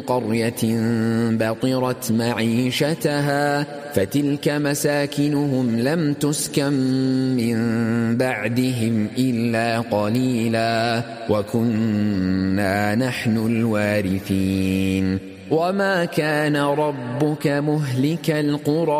قرية بطرت معيشتها فتلك مساكنهم لم تسكن من بعدهم إلا قليلا وكنا نحن الوارثين وما كان ربك مهلك القرى